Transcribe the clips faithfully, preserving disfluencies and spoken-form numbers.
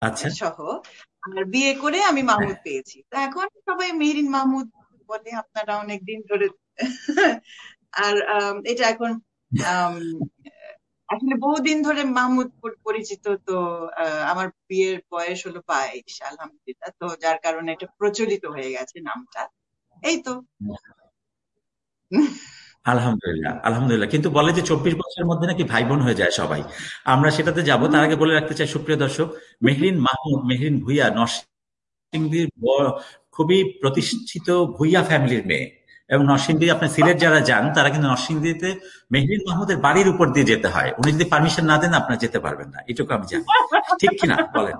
আচ্ছা, সহ। আর বিয়ে করে আমি হ্যাঁ, মাহমুদ পেয়েছি, তো এখন সবাই মেহরিন মাহমুদ বলে আপনারা অনেক দিন ধরে। আর আম, এটা এখন আম, আসলে বহুদিন ধরে মাহমুদ পর- পরিচিত তো। আহ, আমার বিয়ের বয়স হলো বাইশ, আলহামদুলিল্লাহ, তো যার কারণে এটা প্রচলিত হয়ে গেছে নামটা। এই তো। আলহামদুলিল্লাহ আলহামদুলিল্লাহ। কিন্তু বলে যে চব্বিশ বছরের মধ্যে নাকি ভাই বোন হয়ে যায় সবাই। আমরা সেটাতে যাব, তার আগে বলে রাখতে চাই সুপ্রিয় দর্শক, মেহরিন মাহমুদ, মেহরিন ভুইয়া নরসিংদীর ব- খুবই প্রতিষ্ঠিত ভুইয়া ফ্যামিলির মেয়ে। এবং নরসিংদী, আপনার সিলেট যারা যান তারা কিন্তু নরসিংদীতে মেহরিন মাহমুদের বাড়ির উপর দিয়ে যেতে হয়, উনি যদি পারমিশন না দেন আপনারা যেতে পারবেন না, এটুকু আমি জানি। ঠিক কিনা বলেন?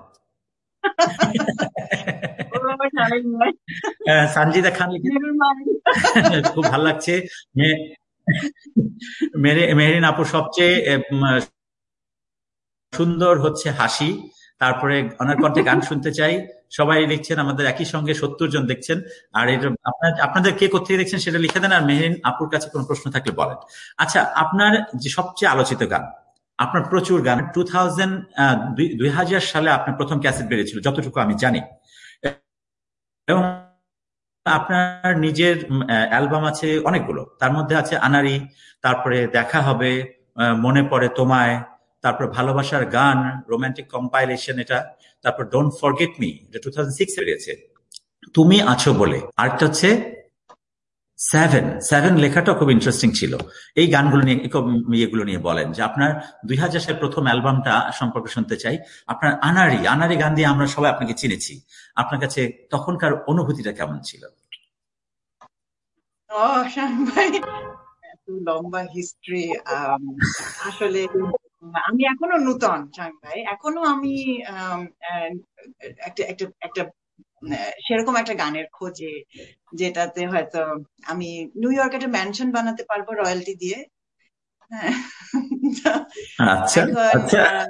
ও, শামিম ভাই, আহ, সানজিদা খান লিখে, মেহরিন মাহমুদ। খুব ভালো লাগছে। মে- মেরে- মেহরিন আপু সবচেয়ে উম, সুন্দর হচ্ছে হাসি। তারপরে ওনার কণ্ঠে গান শুনতে চাই। সবাই লিখছেন, আমাদের একই সঙ্গে সত্তর জন দেখছেন। আর এটা আপনার, আপনাদের কে কোথেকে দেখছেন সেটা লিখে দেন, আর মেহরিন আপুর কাছে কোনো প্রশ্ন থাকলে বলেন। আচ্ছা, আপনার যে সবচেয়ে আলোচিত গান, আপনার প্রচুর গান, টু থাউজেন্ড দুই হাজার সালে আপনার প্রথম ক্যাসেট বেরিয়েছিল যতটুকু আমি জানি। এবং আপনার নিজের অ্যালবাম আছে অনেকগুলো, তার মধ্যে আছে আনারি, তারপরে দেখা হবে, আহ, মনে পড়ে তোমায়, তারপর ভালোবাসার গান, রোমান্টিক কম্পাইলেশন এটা, তারপর ডোন্ট ফরগেট মি, এটা টু থাউজেন্ড সিক্স বেরিয়েছে, তুমি আছো বলে, আরেকটা হচ্ছে সেভেন। সেভেন লেখাটা খুব ইন্টারেস্টিং ছিল। এই গানগুলো নিয়ে, ইয়েগুলো নিয়ে বলেন যে আপনার দুই হাজার সালের প্রথম অ্যালবামটা সম্পর্কে শুনতে চাই। আপনার আনারি, আনারি গান দিয়ে আমরা সবাই আপনাকে চিনেছি। আপনার কাছে তখনকার অনুভূতিটা কেমন ছিল? ও, শামিম ভাই, এত লম্বা হিস্ট্রি। আসলে উম, আমি এখনো নূতন, শামিম ভাই, এখনো আমি আম, আহ, একটা একটা একটা আহ, সেরকম একটা গানের খোঁজে, যেটাতে হয়তো আমি নিউ ইয়র্কে একটা ম্যানশন বানাতে পারবো রয়্যালটি দিয়ে। হ্যাঁ। তো আচ্ছা, এখন আচ্ছা। আহ,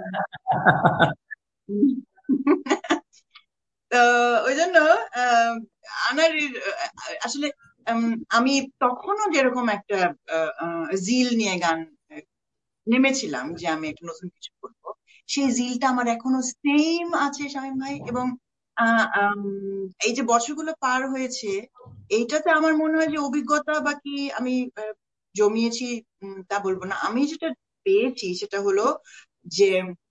তো ওই জন্য আহ, আনাড়ির আহ, আসলে উম, আমি তখনও যেরকম একটা জিল নিয়ে গান আহ, নেমেছিলাম যে আমি একটা নতুন কিছু করবো, সেই জিলটা আমার এখনো সেম আছে, শামীম ভাই। এবং আহ, আম, এই যে বছরগুলো পার হয়েছে, এইটাতে আমার মনে হয় যে অভিজ্ঞতা বা কি আমি আহ, জমিয়েছি, উম, তা বলবো না। আমি যেটা পেয়েছি সেটা হলো যে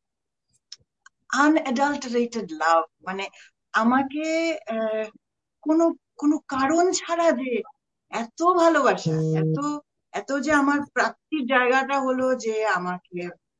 আনএডাল্টারেটেড লাভ, মানে আমাকে আহ, কোনো কোনো কারণ ছাড়া যে এত ভালোবাসা, এত এত যে আমার প্রাপ্তির জায়গাটা হলো যে আমাকে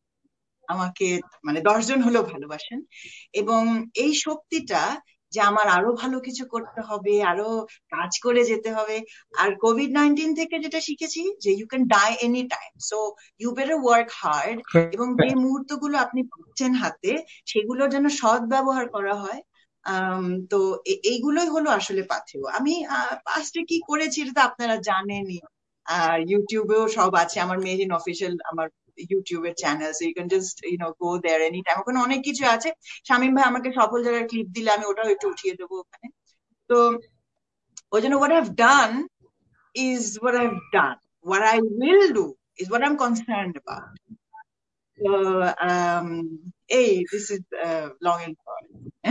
আমাকে মানে দশজন হলেও ভালোবাসেন। এবং এই শক্তিটা যে আমার আরো ভালো কিছু করতে হবে, আরো কাজ করে যেতে হবে। আর কোভিড নাইনটিন থেকে যেটা শিখেছি যে you can die any time, so you better work hard. এবং যে মুহূর্তগুলো আপনি পাচ্ছেন হাতে, সেগুলোর যেন সৎ ব্যবহার করা হয়। আম, তো এ- এইগুলোই হলো আসলে পাথেয়। আমি পাস্টে কি করেছি এটা তো আপনারা জানেনই। আর ইউটিউবেও সব আছে, আমার মেরিন অফিসিয়াল আমার ইউটিউবের channel, so you can just you know go there any time. ওখানে অনেক কিছু আছে। শামীম ভাই আমাকে সফল জায়গার ক্লিপ দিলে আমি ওটাও একটু উঠিয়ে দেবো ওখানে। তো ওই জন্য what I've done is what I've done. What I will do is what I'm concerned about. তো um, এই this is long and short.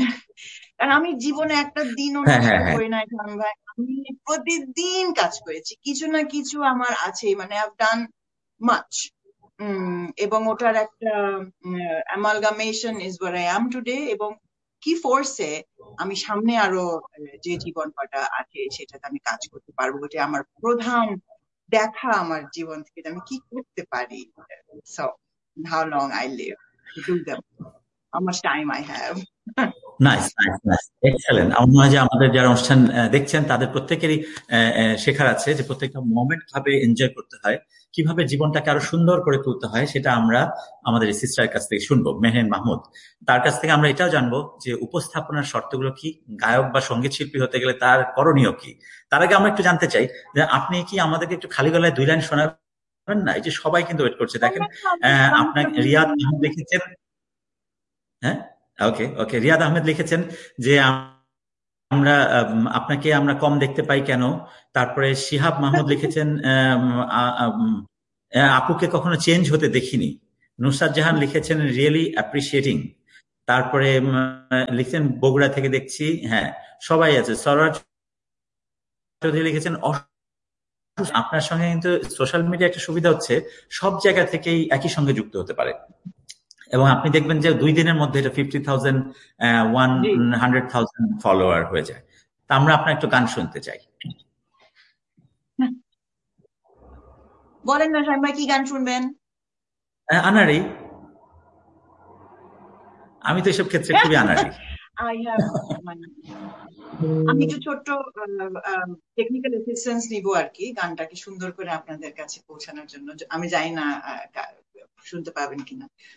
কারণ আমি জীবনে একটা দিনও হ্যাঁ, নষ্ট হ্যাঁ, হ্যাঁ। করি নাই শামীম ভাই। আমি প্রতিদিন কাজ করেছি, কিছু না কিছু আমার আছে, মানে I've done much. উম, এবং ওটার একটা amalgamation is what I am today। এবং কি ফোর্সে আমি সামনে আরো আহ, যে জীবন কটা আছে সেটাতে আমি কাজ করতে পারবো, এটা আমার প্রধান দেখা আমার জীবন থেকে, যে আমি কি করতে পারি। So how long I live to do them, how much time I have. Nice, nice, nice, excellent. আমার মনে হয় যে আমাদের যারা অনুষ্ঠান আহ, দেখছেন তাদের প্রত্যেকেরই আহ, আহ, শেখার আছে যে প্রত্যেকটা মোমেন্ট ভাবে এনজয় করতে হয়, কিভাবে জীবনটাকে আরো সুন্দর করে তুলতে হয়, সেটা আমরা আমাদের এই সিস্টারের কাছ থেকে শুনবো, মেহের মাহমুদ। তার কাছ থেকে আমরা এটাও জানবো যে উপস্থাপনার শর্তগুলো কি, গায়ক বা সঙ্গীত শিল্পী হতে গেলে তার করণীয় কি। তার আগে আমরা একটু জানতে চাই যে আপনি কি আমাদেরকে একটু খালি গলায় দুই লাইন শোনাবেন না? এই যে সবাই কিন্তু ওয়েট করছে, দেখেন। আহ আপনার রিয়াদ আহমেদ লিখেছেন, হ্যাঁ, ওকে, ওকে, রিয়াদ আহমেদ লিখেছেন যে আমরা আম, আপনাকে আমরা কম দেখতে পাই কেন। তারপরে শিহাব মাহমুদ লিখেছেন আম, আ- আম, আ, আপুকে কখনো চেঞ্জ হতে দেখিনি। নুসরাত জাহান লিখেছেন রিয়েলি অ্যাপ্রিসিয়েটিং। তারপরে উম, লিখছেন বগুড়া থেকে দেখছি, হ্যাঁ সবাই আছে। সরোয়ার চৌধুরী লিখেছেন আপনার সঙ্গে কিন্তু সোশ্যাল মিডিয়া একটা সুবিধা হচ্ছে সব জায়গা থেকেই একই সঙ্গে যুক্ত হতে পারে, এবং আপনি দেখবেন যে দুই দিনের মধ্যে এটা ফিফটি থাউজেন্ড ওয়ান জি, হান্ড্রেড থাউজেন্ড ফলোয়ার হয়ে যায়। তা আমরা আপনার একটু গান শুনতে চাই। বলেন না শামীম ভাই, কি গান শুনবেন? আহ, আনাড়ি। আমি তো এসব ক্ষেত্রে খুবই আনাড়ি। আই হ্যাভ, মানে আমি একটু ছোট্ট টেকনিক্যাল অ্যাসিস্ট্যান্স নিব আর কি, গানটাকে সুন্দর করে আপনাদের কাছে পৌঁছানোর জন্য। আমি জানি না আহ, কা- শুনতে পাবেন কিনা।